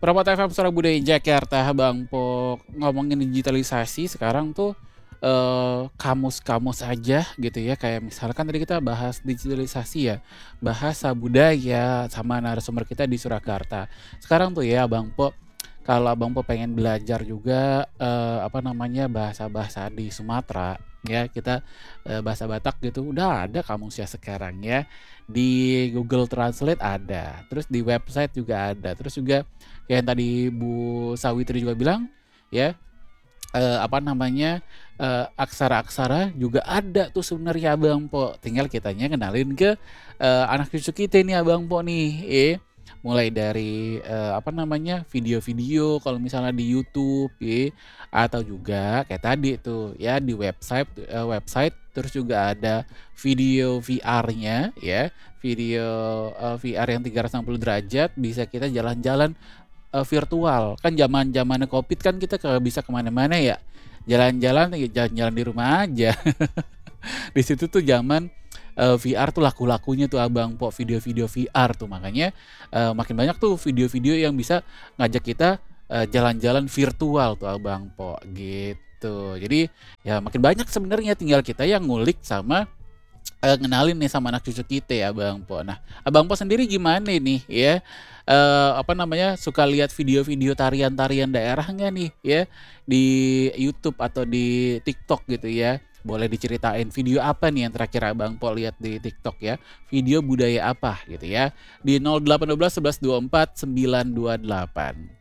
Rapat FM Suara Budaya Jakarta, Bang Po. Ngomongin digitalisasi sekarang tuh kamus-kamus aja gitu ya. Kayak misalkan tadi kita bahas digitalisasi ya, bahasa budaya sama narasumber kita di Surakarta. Sekarang tuh ya Bang Po, kalau Abang Po pengen belajar juga bahasa-bahasa di Sumatera ya, kita bahasa Batak gitu udah ada kamusnya sekarang ya. Di Google Translate ada, terus di website juga ada, terus juga kayak yang tadi Bu Sawitri juga bilang ya, aksara-aksara juga ada tuh sebenarnya Abang Po. Tinggal kitanya kenalin ke anak cucu kita nih Abang Po nih. Mulai dari video-video kalau misalnya di YouTube atau juga kayak tadi tuh ya di website terus juga ada video VR-nya ya. Video VR yang 360 derajat bisa kita jalan-jalan virtual. Kan zaman-zamannya Covid kan kita bisa kemana-mana ya. Jalan-jalan ya jalan-jalan di rumah aja. Di situ tuh zaman VR tuh laku-lakunya tuh Abang Po, video-video VR tuh. Makanya makin banyak tuh video-video yang bisa ngajak kita jalan-jalan virtual tuh Abang Po gitu. Jadi ya makin banyak sebenarnya, tinggal kita yang ngulik sama ngenalin nih sama anak cucu kita ya Abang Po. Nah, Abang Po sendiri gimana nih ya? Suka lihat video-video tarian-tarian daerah nggak nih ya di YouTube atau di TikTok gitu ya? Boleh diceritain video apa nih yang terakhir Abang Po lihat di TikTok ya? Video budaya apa gitu ya? Di 0812 11 24 928.